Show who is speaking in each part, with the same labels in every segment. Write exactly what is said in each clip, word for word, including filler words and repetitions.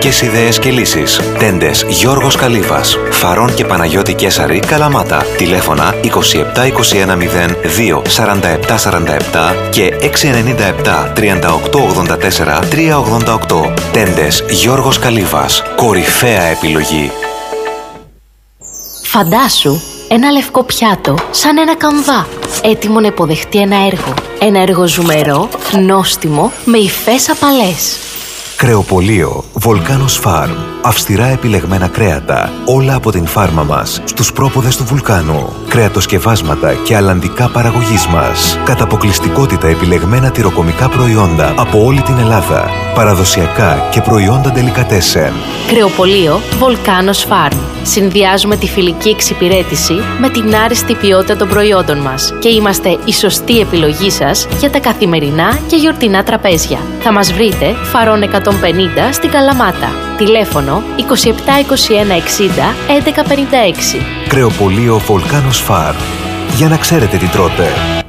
Speaker 1: Τεχνικές ιδέες και λύσεις. Τέντες Γιώργος Καλύβας. Φαρών και Παναγιώτη Κέσαρη, Καλαμάτα. Τηλέφωνα είκοσι επτά είκοσι ένα μηδέν δύο σαράντα επτά σαράντα επτά και έξι εννιά επτά τριάντα οκτώ ογδόντα τέσσερα τριακόσια ογδόντα οκτώ. Τέντες Γιώργος Καλύβας. Κορυφαία επιλογή.
Speaker 2: Φαντάσου ένα λευκό πιάτο σαν ένα καμβά, έτοιμο να υποδεχτεί ένα έργο. Ένα έργο ζουμερό, νόστιμο, με υφές απαλές.
Speaker 1: Κρεοπωλείο Volcanos Farm. Αυστηρά επιλεγμένα κρέατα, όλα από την φάρμα μας, στους πρόποδες του βουλκάνου. Κρεατοσκευάσματα και αλλαντικά παραγωγής μας. Κατά αποκλειστικότητα επιλεγμένα τυροκομικά προϊόντα από όλη την Ελλάδα. Παραδοσιακά και προϊόντα ντελικατέσεν.
Speaker 2: Κρεοπωλείο Volcanos Farm. Συνδυάζουμε τη φιλική εξυπηρέτηση με την άριστη ποιότητα των προϊόντων μας και είμαστε η σωστή επιλογή σας για τα καθημερινά και γιορτινά τραπέζια. Θα μας βρείτε Φαρών εκατόν πενήντα στην Καλαμάτα. Τηλέφωνο είκοσι επτά είκοσι ένα εξήντα έντεκα πενήντα έξι.
Speaker 1: Κρεοπωλείο Volcanos Farm. Για να ξέρετε τι τρώτε.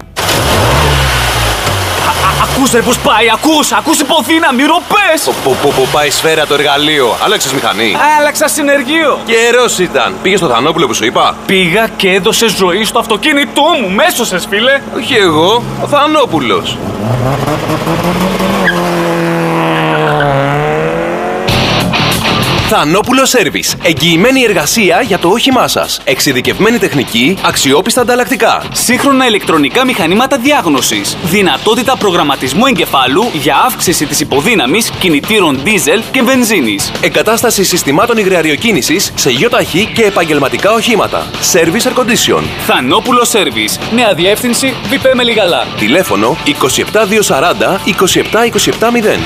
Speaker 3: Ακούσε πως πάει, ακούς, ακούς υποδύναμη, ροπές!
Speaker 4: Που πάει σφαίρα το εργαλείο. Άλλαξες μηχανή.
Speaker 3: Άλλαξα συνεργείο.
Speaker 4: Καιρός ήταν. Πήγες στο Θανόπουλο που σου είπα.
Speaker 3: Πήγα και έδωσε ζωή στο αυτοκίνητό μου. Μέσωσες, φίλε.
Speaker 4: Όχι εγώ, ο Θανόπουλος. Θανόπουλο Service. Εγγυημένη εργασία για το όχημά σας. Εξειδικευμένη τεχνική, αξιόπιστα ανταλλακτικά.
Speaker 3: Σύγχρονα ηλεκτρονικά μηχανήματα διάγνωσης. Δυνατότητα προγραμματισμού εγκεφάλου για αύξηση της υποδύναμης κινητήρων δίζελ και βενζίνης.
Speaker 4: Εγκατάσταση συστημάτων υγραεριοκίνησης σε γιοταχή και επαγγελματικά οχήματα. Service Air Condition.
Speaker 3: Θανόπουλο Service. Νέα διεύθυνση Βιπέ Μελιγαλά.
Speaker 4: Τηλέφωνο είκοσι επτά διακόσια σαράντα είκοσι επτά είκοσι επτά μηδέν.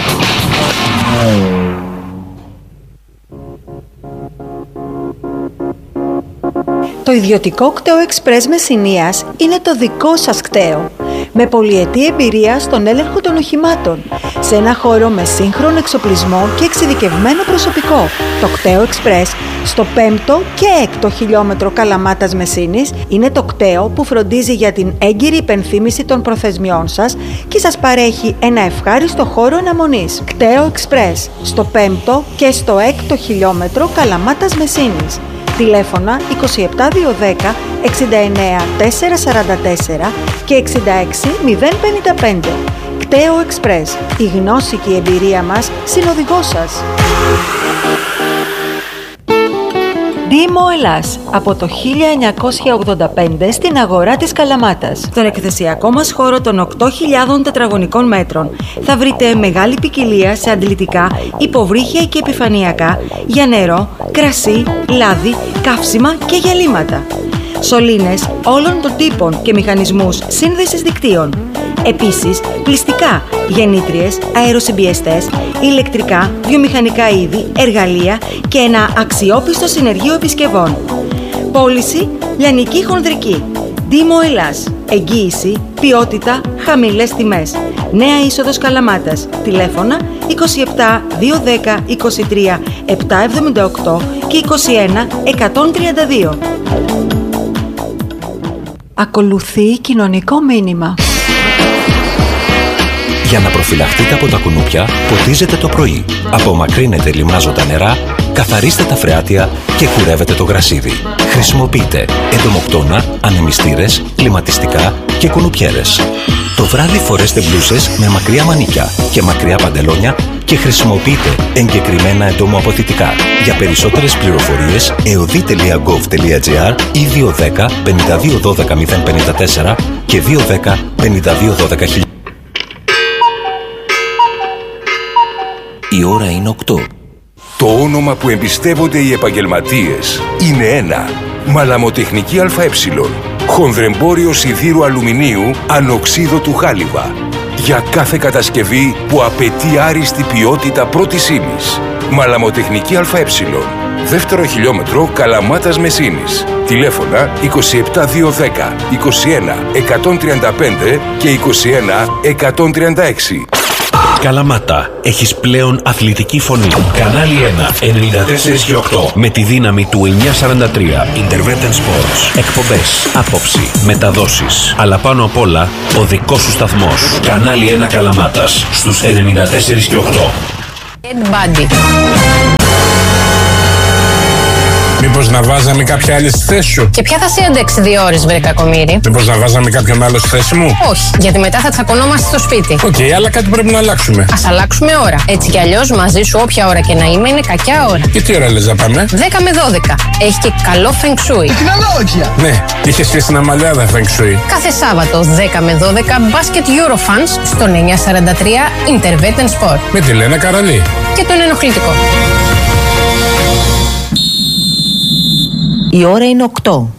Speaker 5: Το ιδιωτικό κτέο Express Μεσσηνίας είναι το δικό σας κτέο, με πολυετή εμπειρία στον έλεγχο των οχημάτων, σε ένα χώρο με σύγχρονο εξοπλισμό και εξειδικευμένο προσωπικό. Το κτέο Express στο πέμπτο και έκτο χιλιόμετρο Καλαμάτας Μεσσήνης είναι το κτέο που φροντίζει για την έγκυρη υπενθύμηση των προθεσμιών σας και σας παρέχει ένα ευχάριστο χώρο αναμονής. Κτέο Express στο πέμπτο και στο έκτο χιλιόμετρο Καλαμάτας Μεσσήνης. Τηλέφωνα είκοσι επτά διακόσια δέκα εξήντα εννέα τετρακόσια σαράντα τέσσερα και εξήντα έξι μηδέν πενήντα πέντε. Κτέο Express. Η γνώση και η εμπειρία μας συνοδηγός σας. Δήμο Ελλάς, από το χίλια εννιακόσια ογδόντα πέντε στην αγορά της Καλαμάτας. Στον εκθεσιακό μας χώρο των οκτώ χιλιάδων τετραγωνικών μέτρων θα βρείτε μεγάλη ποικιλία σε αντλητικά, υποβρύχια και επιφανειακά για νερό, κρασί, λάδι, καύσιμα και γυαλίματα. Σωλήνες όλων των τύπων και μηχανισμούς σύνδεσης δικτύων. Επίσης, πλυστικά, γεννήτριες, αεροσυμπιεστές, ηλεκτρικά, βιομηχανικά είδη, εργαλεία και ένα αξιόπιστο συνεργείο επισκευών. Πώληση, λιανική χονδρική. Δήμο Ελλάς. Εγγύηση, ποιότητα, χαμηλές τιμές. Νέα είσοδος Καλαμάτας. Τηλέφωνα είκοσι επτά διακόσια δέκα είκοσι τρία επτακόσια εβδομήντα οκτώ και είκοσι ένα εκατόν τριάντα δύο. Ακολουθεί κοινωνικό μήνυμα.
Speaker 1: Για να προφυλαχτείτε από τα κουνούπια, ποτίζετε το πρωί. Απομακρύνετε λιμάζοντα νερά, καθαρίστε τα φρεάτια και κουρεύετε το γρασίδι. Χρησιμοποιείτε εντομοκτώνα, ανεμιστήρες, κλιματιστικά και κουνουπιέρες. Το βράδυ φορέστε μπλούσες με μακριά μανίκια και μακριά παντελόνια και χρησιμοποιείτε εγκεκριμένα εντομοαποθητικά. Για περισσότερες πληροφορίες, εωδή τελεία γκοβ τελεία τζι άρ ή δύο ένα μηδέν πέντε δύο ένα δύο μηδέν πέντε τέσσερα και δύο ένα μηδέν πέντε δύο ένα δύο χιλιάδες. Η ώρα είναι οκτώ.
Speaker 6: Το όνομα που εμπιστεύονται οι επαγγελματίες είναι ένα. Μαλαμοτεχνική ΑΕ. Χονδρεμπόριο σιδήρου αλουμινίου ανοξίδωτου χάλιβα. Για κάθε κατασκευή που απαιτεί άριστη ποιότητα πρώτης ύλης. Μαλαμοτεχνική ΑΕ. Δεύτερο χιλιόμετρο Καλαμάτας Μεσσήνης. Τηλέφωνα είκοσι επτά διακόσια δέκα είκοσι ένα εκατόν τριάντα πέντε και είκοσι ένα εκατόν τριάντα έξι.
Speaker 1: Καλαμάτα, έχεις πλέον αθλητική φωνή. Κανάλι ένα, ενενήντα τέσσερα και οκτώ. Με τη δύναμη του εννιακόσια σαράντα τρία. Intervention Sports. Εκπομπές, άποψη, μεταδόσεις. Αλλά πάνω απ' όλα, ο δικός σου σταθμός. Κανάλι ένα Καλαμάτας, στους ενενήντα τέσσερα και οκτώ.
Speaker 2: Head Body.
Speaker 7: Μήπως να βάζαμε κάποια άλλη στη θέση σου?
Speaker 8: Και ποια θα σε έντεξει δύο ώρες, βρε κακομοίρη?
Speaker 7: Μήπως να βάζαμε κάποιον άλλο στη θέση μου?
Speaker 8: Όχι, γιατί μετά θα τσακωνόμαστε στο σπίτι.
Speaker 7: Οκ, okay, αλλά κάτι πρέπει να αλλάξουμε.
Speaker 8: Ας αλλάξουμε ώρα. Έτσι κι αλλιώς μαζί σου, όποια ώρα και να είμαι, είναι κακιά ώρα.
Speaker 7: Και τι ώρα λες να πάμε?
Speaker 8: δέκα με δώδεκα. Έχει και καλό feng shui.
Speaker 9: Τεχνολόγια!
Speaker 7: Ναι, είχε και στην Αμαλιάδα feng shui.
Speaker 8: Κάθε Σάββατο δέκα με δώδεκα μπάσκετ Eurofans στον εννιακόσια σαράντα τρία Intervet Sport.
Speaker 7: Με τη Λένα Καραλή.
Speaker 8: Και τον ενοχλητικό.
Speaker 5: Η ώρα είναι οκτώ.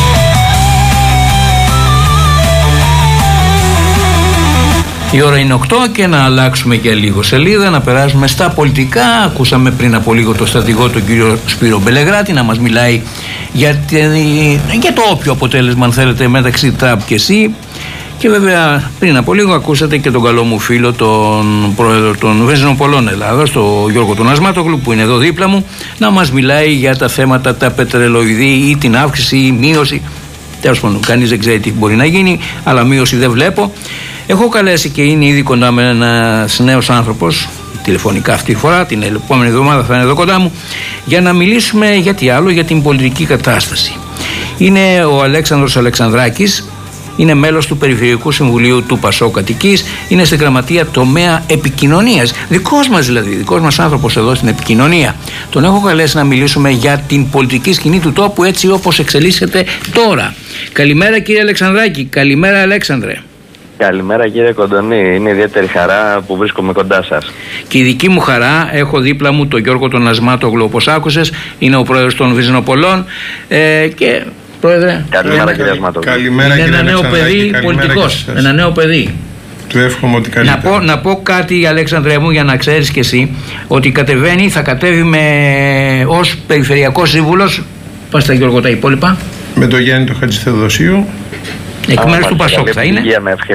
Speaker 10: Η ώρα είναι οκτώ και να αλλάξουμε και λίγο σελίδα, να περάσουμε στα πολιτικά. Ακούσαμε πριν από λίγο το στρατηγό, τον κύριο Σπύρο Μπελεγράτη, να μας μιλάει για, τε, για το όποιο αποτέλεσμα, αν θέλετε, μεταξύ Τραμπ και ΣΥ. Και βέβαια πριν από λίγο ακούσατε και τον καλό μου φίλο, τον πρόεδρο των Βενζινοπολών Ελλάδος, τον Γιώργο τον Ασμάτογλου, που είναι εδώ δίπλα μου, να μας μιλάει για τα θέματα τα πετρελοειδή ή την αύξηση ή μείωση. Τέλος πάντων, κανείς δεν ξέρει τι μπορεί να γίνει, αλλά μείωση δεν βλέπω. Έχω καλέσει και είναι ήδη κοντά με ένας νέος άνθρωπος, τηλεφωνικά αυτή τη φορά, την επόμενη εβδομάδα θα είναι εδώ κοντά μου, για να μιλήσουμε για τι άλλο, για την πολιτική κατάσταση. Είναι ο Αλέξανδρος Αλεξανδράκης, είναι μέλος του Περιφερειακού Συμβουλίου του Πασόκ Αττικής, είναι στην γραμματεία τομέα επικοινωνίας. Δικός μας δηλαδή, δικός μας άνθρωπος εδώ στην επικοινωνία. Τον έχω καλέσει να μιλήσουμε για την πολιτική σκηνή του τόπου έτσι όπως εξελίσσεται τώρα. Καλημέρα κύριε Αλεξανδράκη, καλημέρα Αλέξανδρε.
Speaker 11: Καλημέρα κύριε Κοντονή, είναι ιδιαίτερη χαρά που βρίσκομαι κοντά σας.
Speaker 10: Και η δική μου χαρά, έχω δίπλα μου τον Γιώργο τον Ασμάτογλου, όπως άκουσες, είναι ο πρόεδρος των Βυζινοπολών ε, και πρόεδρε.
Speaker 11: Καλημέρα κύριε Ασμάτογλου.
Speaker 10: Καλημέρα, είναι ένα νέο παιδί πολιτικός, ένα νέο παιδί.
Speaker 7: Του εύχομαι ότι καλύτερα.
Speaker 10: Να πω, να πω κάτι Αλέξανδρε μου για να ξέρεις και εσύ, ότι κατεβαίνει, θα κατέβει με, ως περιφερειακός σύμβουλος, πας τα Γιώργο τα υπόλοιπα.
Speaker 7: Με τον Γιάννη το Χατζηθεοδοσίου.
Speaker 10: Εκ μέρους του Πασόκ θα είναι.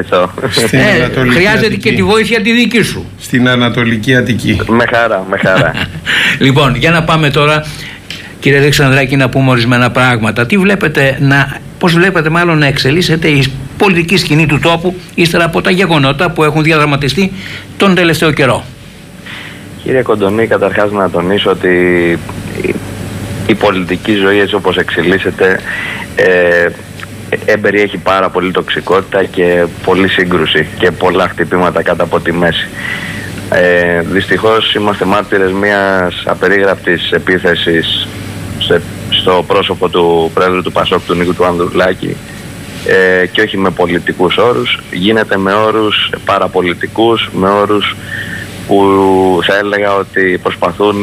Speaker 10: Ε, χρειάζεται και τη βοήθεια τη δική σου.
Speaker 7: Στην Ανατολική Αττική.
Speaker 11: Με χαρά, με χαρά.
Speaker 10: Λοιπόν, για να πάμε τώρα, κύριε Αλεξανδράκη, να πούμε ορισμένα πράγματα. Τι βλέπετε να, πώς βλέπετε μάλλον να εξελίσσεται η πολιτική σκηνή του τόπου ύστερα από τα γεγονότα που έχουν διαδραματιστεί τον τελευταίο καιρό?
Speaker 11: Κύριε Κοντονή, καταρχάς να τονίσω ότι η, η πολιτική ζωή έτσι όπως εξελίσσεται ε, εμπεριέχει πάρα πολύ τοξικότητα και πολλή σύγκρουση και πολλά χτυπήματα κάτω από τη μέση. Ε, δυστυχώς είμαστε μάρτυρες μιας απερίγραπτης επίθεσης σε, στο πρόσωπο του πρόεδρου του Πασόκ, του Νίκου του Ανδρουλάκη, ε, και όχι με πολιτικούς όρους, γίνεται με όρους παραπολιτικούς, με όρους που θα έλεγα ότι προσπαθούν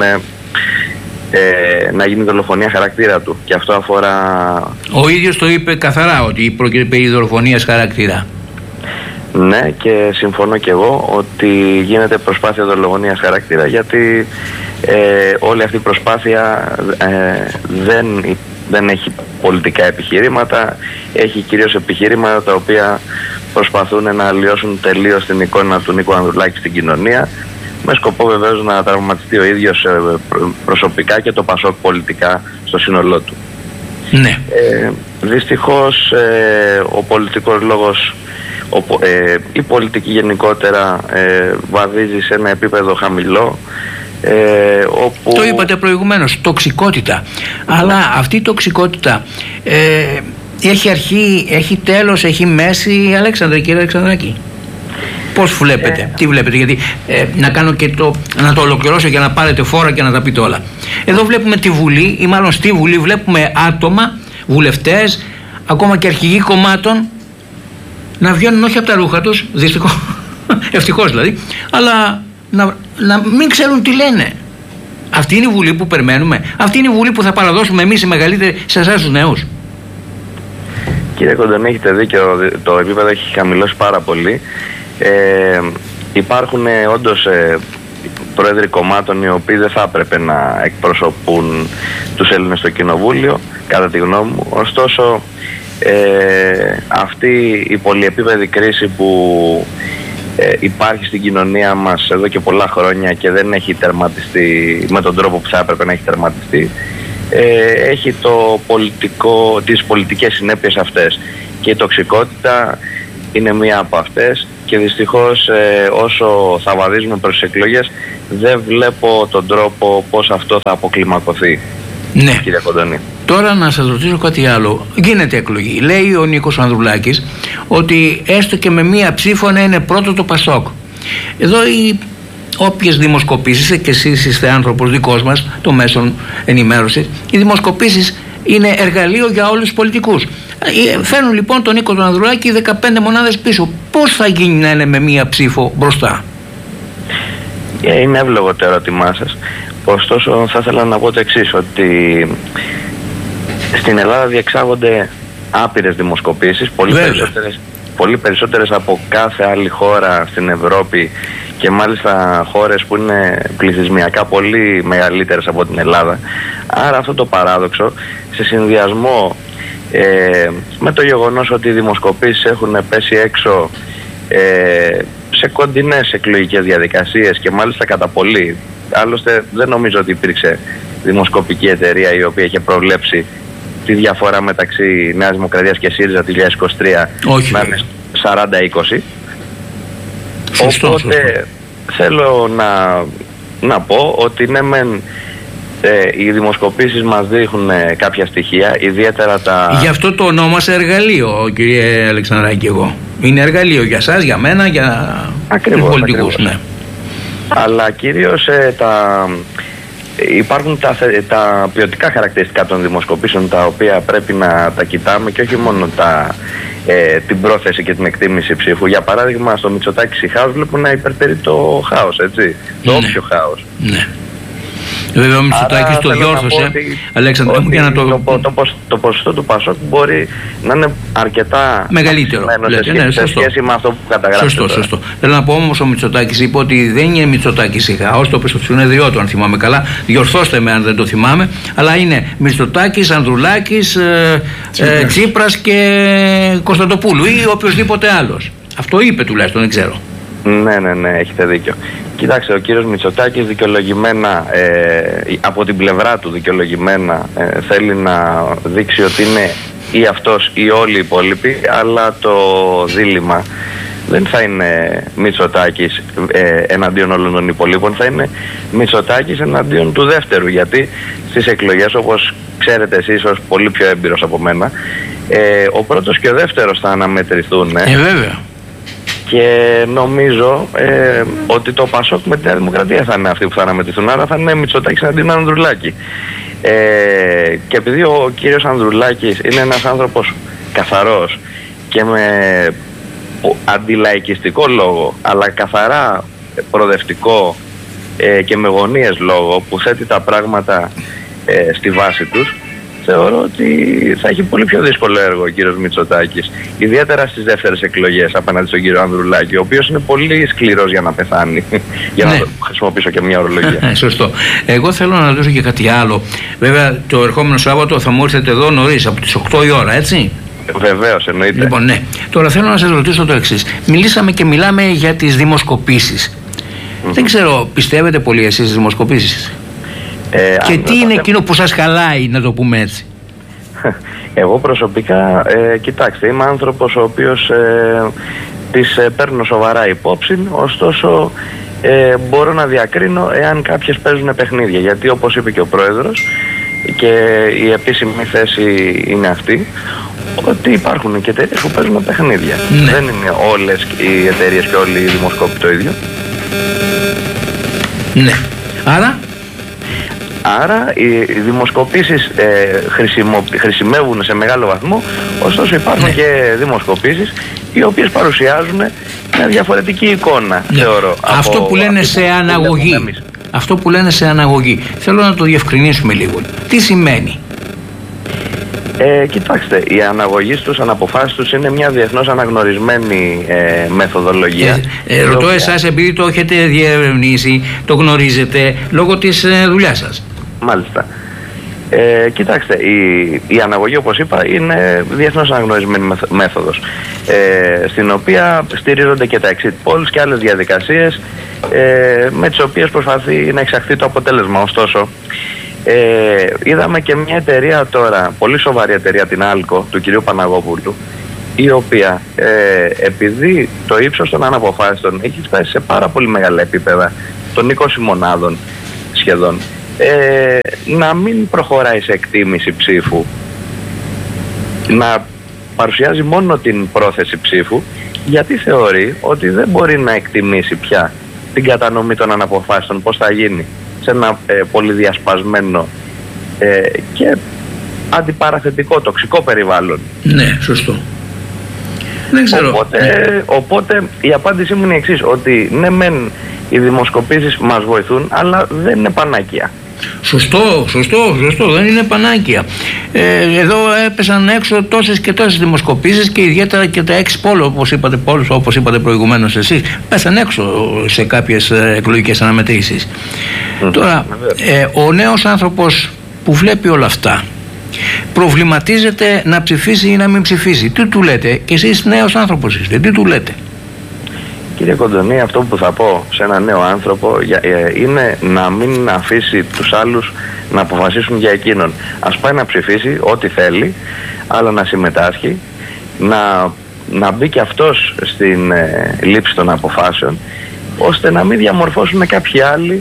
Speaker 11: Ε, να γίνει δολοφονία χαρακτήρα του, και αυτό αφορά...
Speaker 10: Ο ίδιος το είπε καθαρά ότι πρόκειται περί δολοφονίας χαρακτήρα.
Speaker 11: Ναι, και συμφωνώ και εγώ ότι γίνεται προσπάθεια δολοφονίας χαρακτήρα, γιατί ε, όλη αυτή η προσπάθεια ε, δεν, δεν έχει πολιτικά επιχειρήματα, έχει κυρίως επιχειρήματα τα οποία προσπαθούν να αλλοιώσουν τελείως την εικόνα του Νίκου Ανδρουλάκη στην κοινωνία, με σκοπό βεβαίως να τραυματιστεί ο ίδιος προσωπικά και το Πασόκ πολιτικά στο σύνολό του.
Speaker 10: Ναι.
Speaker 11: Ε, δυστυχώς ε, ο πολιτικός λόγος, ο, ε, η πολιτική γενικότερα ε, βαδίζει σε ένα επίπεδο χαμηλό. Ε, όπου...
Speaker 10: Το είπατε προηγουμένως, τοξικότητα. Αλλά αυτή η τοξικότητα ε, έχει αρχή, έχει τέλος, έχει μέση, Αλέξανδρε, κύριε Αλεξανδράκη? Πώς βλέπετε, ε. τι βλέπετε, γιατί ε, να κάνω και το, να το ολοκληρώσω για να πάρετε φόρα και να τα πείτε όλα. Εδώ βλέπουμε τη Βουλή, ή μάλλον στη Βουλή βλέπουμε άτομα, βουλευτές, ακόμα και αρχηγοί κομμάτων να βγαίνουν όχι από τα ρούχα τους, δυστυχώς, ευτυχώς δηλαδή, αλλά να, να μην ξέρουν τι λένε. Αυτή είναι η Βουλή που περιμένουμε, αυτή είναι η Βουλή που θα παραδώσουμε εμείς οι μεγαλύτεροι σε εσάς τους νέους.
Speaker 11: Κύριε Κοντονή, έχετε δίκιο, το επίπεδο έχει χαμηλώσει πάρα πολύ. Ε, υπάρχουν ε, όντως ε, πρόεδροι κομμάτων οι οποίοι δεν θα έπρεπε να εκπροσωπούν τους Έλληνες στο Κοινοβούλιο, κατά τη γνώμη μου. Ωστόσο ε, αυτή η πολυεπίπεδη κρίση που ε, υπάρχει στην κοινωνία μας εδώ και πολλά χρόνια και δεν έχει τερματιστεί με τον τρόπο που θα έπρεπε να έχει τερματιστεί, ε, έχει το πολιτικό, τις πολιτικές συνέπειες αυτές, και η τοξικότητα είναι μία από αυτές, και δυστυχώς ε, όσο θα βαδίζουμε προς τις εκλογές δεν βλέπω τον τρόπο πώς αυτό θα αποκλιμακωθεί.
Speaker 10: Ναι.
Speaker 11: Κύριε Κοντονή.
Speaker 10: Τώρα να σας ρωτήσω κάτι άλλο. Γίνεται εκλογή. Λέει ο Νίκος Ανδρουλάκης ότι έστω και με μία ψήφο να είναι πρώτο το Πασόκ. Εδώ οι όποιες δημοσκοπήσεις, και εσείς είστε άνθρωπος δικός μας, των μέσων ενημέρωσης, οι δημοσκοπήσεις είναι εργαλείο για όλους τους πολιτικούς. Φέρνουν λοιπόν τον Νίκο Ανδρουλάκη δεκαπέντε μονάδες πίσω. Πώς θα γίνει να είναι με μία ψήφο μπροστά?
Speaker 11: Είναι εύλογο το ερώτημά σας. Ωστόσο θα ήθελα να πω το εξής, ότι στην Ελλάδα διεξάγονται άπειρες δημοσκοπήσεις, πολύ περισσότερες, πολύ περισσότερες από κάθε άλλη χώρα στην Ευρώπη, και μάλιστα χώρες που είναι πληθυσμιακά πολύ μεγαλύτερες από την Ελλάδα. Άρα αυτό το παράδοξο, σε συνδυασμό ε, με το γεγονός ότι οι δημοσκοπήσεις έχουν πέσει έξω ε, σε κοντινές εκλογικές διαδικασίες και μάλιστα κατά πολύ. Άλλωστε δεν νομίζω ότι υπήρξε δημοσκοπική εταιρεία η οποία είχε προβλέψει τη διαφορά μεταξύ Νέας Δημοκρατίας και ΣΥΡΙΖΑ το δύο χιλιάδες είκοσι τρία.
Speaker 10: Όχι,
Speaker 11: να είναι σαράντα είκοσι.
Speaker 10: Σωστό,
Speaker 11: Οπότε
Speaker 10: σωστό.
Speaker 11: θέλω να, να πω ότι ναι μεν ε, οι δημοσκοπήσεις μας δείχνουν ε, κάποια στοιχεία, ιδιαίτερα τα...
Speaker 10: Γι' αυτό το ονόμασα εργαλείο, κύριε Αλεξανδράκη, εγώ. Είναι εργαλείο για σας, για μένα, για τους πολιτικούς. Ναι.
Speaker 11: Αλλά κυρίως ε, τα... υπάρχουν τα, τα ποιοτικά χαρακτηριστικά των δημοσκοπήσεων, τα οποία πρέπει να τα κοιτάμε και όχι μόνο τα, ε, την πρόθεση και την εκτίμηση ψήφου. Για παράδειγμα, στο Μητσοτάκη Χάος βλέπουν να υπερτερεί το χάος, έτσι, το
Speaker 10: Ναι.
Speaker 11: όποιο χάος.
Speaker 10: Ναι. Βέβαια ο Μητσοτάκης το διόρθωσε, Αλέξανδρε μου, για να το...
Speaker 11: Το, το, το, ποσ, το ποσοστό του Πασόκ μπορεί να είναι αρκετά
Speaker 10: μεγαλύτερο.
Speaker 11: σε, σχέση,
Speaker 10: Ναι,
Speaker 11: σε σχέση με αυτό που καταγράφεται.
Speaker 10: Σωστό, σωστό. Θέλω να πω όμως, ο Μητσοτάκης είπε ότι δεν είναι Μητσοτάκης η Χάος, το είπε στο συνέδριό του, αν θυμάμαι καλά. Διορθώστε με αν δεν το θυμάμαι. Αλλά είναι Μητσοτάκης, Ανδρουλάκης, ε, Τσίπρας. Ε, Τσίπρας και Κωνσταντοπούλου ή οποιοδήποτε άλλος. Αυτό είπε τουλάχιστον, δεν ξέρω.
Speaker 11: Ναι, ναι, ναι, έχετε δίκιο. Κοιτάξτε, ο κύριος Μητσοτάκης δικαιολογημένα, ε, από την πλευρά του δικαιολογημένα, ε, θέλει να δείξει ότι είναι ή αυτός ή όλοι οι υπόλοιποι, αλλά το δίλημμα δεν θα είναι Μητσοτάκης ε, εναντίον όλων των υπολείπων, θα είναι Μητσοτάκης εναντίον του δεύτερου, γιατί στις εκλογές, όπως ξέρετε εσείς ως πολύ πιο έμπειρος από μένα, ε, ο πρώτος και ο δεύτερος θα αναμετρηθούν.
Speaker 10: Ε, βέβαια.
Speaker 11: Και νομίζω ε, ότι το Πασόκ με τη Νέα Δημοκρατία θα είναι αυτοί που θα αναμετρηθούν. Άρα θα είναι Μητσοτάκης αντίον Ανδρουλάκη. Ε, και επειδή ο κύριος Ανδρουλάκης είναι ένας άνθρωπος καθαρός και με αντιλαϊκιστικό λόγο, αλλά καθαρά προοδευτικό ε, και με γωνίες λόγο, που θέτει τα πράγματα ε, στη βάση τους, θεωρώ ότι θα έχει πολύ πιο δύσκολο έργο ο κύριος Μητσοτάκης, ιδιαίτερα στις δεύτερες εκλογές απέναντι στον κύριο Ανδρουλάκη, ο οποίος είναι πολύ σκληρός για να πεθάνει. Για
Speaker 10: ναι.
Speaker 11: να το χρησιμοποιήσω και μια ορολογία.
Speaker 10: Σωστό. Εγώ θέλω να ρωτήσω και κάτι άλλο. Βέβαια, το ερχόμενο Σάββατο θα μου έρθετε εδώ νωρίς, από τις οκτώ η ώρα, έτσι.
Speaker 11: Βεβαίως, εννοείται.
Speaker 10: Λοιπόν, ναι. Τώρα θέλω να σας ρωτήσω το εξής. Μιλήσαμε και μιλάμε για τις δημοσκοπήσεις. Mm-hmm. Δεν ξέρω, πιστεύετε πολύ εσείς στις δημοσκοπήσεις?
Speaker 11: Ε,
Speaker 10: και τι είναι εκείνο που σας χαλάει, να το πούμε έτσι?
Speaker 11: Εγώ προσωπικά, ε, κοιτάξτε, είμαι άνθρωπος ο οποίος ε, τις ε, παίρνω σοβαρά υπόψη, ωστόσο ε, μπορώ να διακρίνω εάν κάποιες παίζουν παιχνίδια, γιατί όπως είπε και ο πρόεδρος και η επίσημη θέση είναι αυτή, ότι υπάρχουν και εταιρείες που παίζουν παιχνίδια.
Speaker 10: Ναι.
Speaker 11: Δεν είναι όλες οι εταιρείες και όλοι οι δημοσκόποι το ίδιο.
Speaker 10: Ναι. Άρα
Speaker 11: Άρα οι δημοσκοπήσεις ε, χρησιμο, χρησιμεύουν σε μεγάλο βαθμό, ωστόσο υπάρχουν ναι. και δημοσκοπήσεις οι οποίες παρουσιάζουν μια διαφορετική εικόνα, ναι. θεωρώ.
Speaker 10: Αυτό που λένε σε που αναγωγή. Που αυτό που λένε σε αναγωγή. Θέλω να το διευκρινίσουμε λίγο. Τι σημαίνει?
Speaker 11: Ε, κοιτάξτε, η αναγωγή στους αναποφάσεις τους είναι μια διεθνώς αναγνωρισμένη ε, μεθοδολογία.
Speaker 10: Ε, ε, ρωτώ οποία... εσάς, επειδή το έχετε διερευνήσει, το γνωρίζετε λόγω της ε, δουλειάς σας.
Speaker 11: Μάλιστα. Ε, κοιτάξτε, η, η αναγωγή, όπως είπα, είναι διεθνώς αναγνωρισμένη μέθοδος, ε, στην οποία στηρίζονται και τα exit polls και άλλες διαδικασίες ε, με τις οποίες προσπαθεί να εξαχθεί το αποτέλεσμα. Ωστόσο, Ε, είδαμε και μια εταιρεία τώρα, πολύ σοβαρή εταιρεία, την Άλκο, του κυρίου Παναγόπουλου, η οποία ε, επειδή το ύψος των αναποφάσεων έχει φτάσει σε πάρα πολύ μεγάλα επίπεδα, των είκοσι μονάδων σχεδόν, ε, να μην προχωράει σε εκτίμηση ψήφου, να παρουσιάζει μόνο την πρόθεση ψήφου, γιατί θεωρεί ότι δεν μπορεί να εκτιμήσει πια την κατανομή των αναποφάσεων, πώς θα γίνει σε ένα ε, πολύ διασπασμένο ε, και αντιπαραθετικό, τοξικό περιβάλλον.
Speaker 10: Ναι, σωστό. Δεν ξέρω.
Speaker 11: Οπότε, οπότε η απάντησή μου είναι η εξής, ότι ναι μεν οι δημοσκοπήσεις μας βοηθούν, αλλά δεν είναι πανάκια.
Speaker 10: Σωστό, σωστό, σωστό, δεν είναι πανάκια. Ε, εδώ έπεσαν έξω τόσες και τόσες δημοσκοπήσεις και ιδιαίτερα και τα έξι πόλ, όπως είπατε, πόλους, όπως είπατε προηγουμένως εσείς, πέσαν έξω σε κάποιες εκλογικές αναμετρήσεις. Mm, Τώρα, ε, ο νέος άνθρωπος που βλέπει όλα αυτά προβληματίζεται να ψηφίσει ή να μην ψηφίσει. Τι του λέτε? Και εσείς νέος άνθρωπος είστε, τι του λέτε?
Speaker 11: Κύριε Κοντονή, αυτό που θα πω σε έναν νέο άνθρωπο είναι να μην αφήσει τους άλλους να αποφασίσουν για εκείνον. Ας πάει να ψηφίσει ό,τι θέλει, αλλά να συμμετάσχει, να, να μπει και αυτός στην ε, λήψη των αποφάσεων, ώστε να μην διαμορφώσουν κάποιοι άλλοι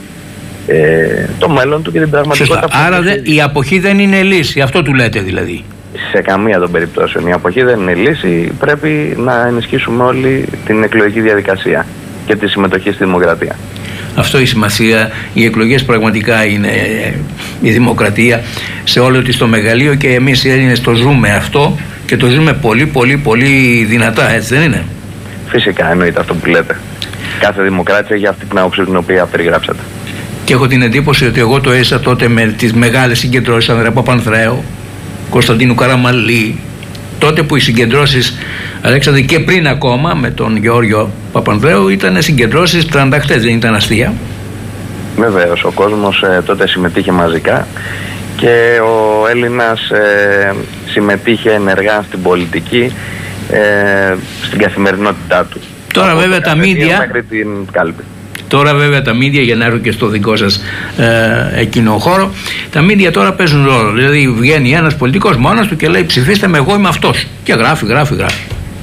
Speaker 11: ε, το μέλλον του και την πραγματικότητα.
Speaker 10: Άρα δε, η αποχή δεν είναι λύση, αυτό του λέτε δηλαδή?
Speaker 11: Σε καμία των περιπτώσεων. Η αποχή δεν είναι λύση. Πρέπει να ενισχύσουμε όλοι την εκλογική διαδικασία και τη συμμετοχή στη δημοκρατία.
Speaker 10: Αυτό η σημασία. Οι εκλογές πραγματικά είναι η δημοκρατία σε όλο της το μεγαλείο και εμείς οι Έλληνες το ζούμε αυτό και το ζούμε πολύ πολύ πολύ δυνατά, έτσι δεν είναι?
Speaker 11: Φυσικά, εννοείται αυτό που λέτε. Κάθε δημοκράτης έχει αυτή την άποψη την οποία περιγράψατε.
Speaker 10: Και έχω την εντύπωση ότι εγώ το έζησα τότε με τις μεγάλες συγκεντρώσεις Ανδρέα Παπανδρέου, Κωνσταντίνου Καραμανλή, τότε που οι συγκεντρώσεις, Αλέξανδρε, και πριν ακόμα με τον Γεώργιο Παπανδρέου, ήταν συγκεντρώσεις τρανταχτές, δεν ήταν αστεία?
Speaker 11: Βεβαίως, ο κόσμος ε, τότε συμμετείχε μαζικά και ο Έλληνας ε, συμμετείχε ενεργά στην πολιτική, ε, στην καθημερινότητά του.
Speaker 10: Τώρα από βέβαια τα μίντια
Speaker 11: μέχρι την κάλπη.
Speaker 10: Τώρα βέβαια τα μίντια, για να έρθω και στο δικό σας ε, εκείνο χώρο, τα μίντια τώρα παίζουν ρόλο. Δηλαδή βγαίνει ένας πολιτικός μόνος του και λέει ψηφίστε με, εγώ είμαι αυτός. Και γράφει, γράφει, γράφει.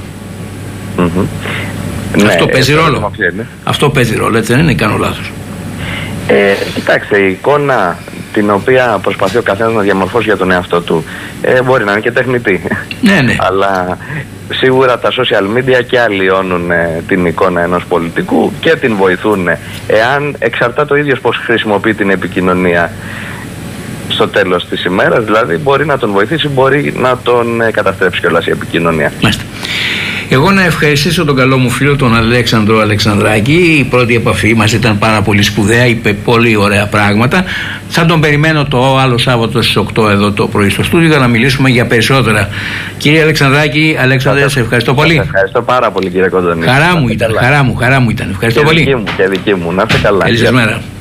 Speaker 11: Mm-hmm.
Speaker 10: Αυτό
Speaker 11: ναι,
Speaker 10: παίζει
Speaker 11: ε,
Speaker 10: ρόλο. Αυτό παίζει ρόλο, έτσι δεν είναι? Κάνω λάθος?
Speaker 11: Ε, κοιτάξτε, η εικόνα την οποία προσπαθεί ο καθένας να διαμορφώσει για τον εαυτό του ε, μπορεί να είναι και τεχνητή.
Speaker 10: Ναι, ναι.
Speaker 11: Αλλά σίγουρα τα social media και αλλοιώνουν ε, την εικόνα ενός πολιτικού και την βοηθούν, εάν εξαρτάται ο ίδιος πώς χρησιμοποιεί την επικοινωνία στο τέλος της ημέρας. Δηλαδή μπορεί να τον βοηθήσει, μπορεί να τον ε, καταστρέψει κιόλας η επικοινωνία.
Speaker 10: Μάλιστα. Εγώ να ευχαριστήσω τον καλό μου φίλο τον Αλέξανδρο Αλεξανδράκη. Η πρώτη επαφή μας ήταν πάρα πολύ σπουδαία, είπε πολύ ωραία πράγματα. Θα τον περιμένω το άλλο Σάββατο στις οκτώ εδώ το πρωί στο στούντιο για να μιλήσουμε για περισσότερα. Κύριε Αλεξανδράκη, Αλέξανδρε, σε ευχαριστώ πολύ.
Speaker 11: Σας ευχαριστώ πάρα πολύ, κύριε Κοντονή.
Speaker 10: Χαρά μου ήταν, χαρά μου, χαρά μου ήταν. Ευχαριστώ
Speaker 11: και
Speaker 10: πολύ.
Speaker 11: Δική μου, και δική μου. Να είστε καλά.
Speaker 10: Καλή σας μέρα.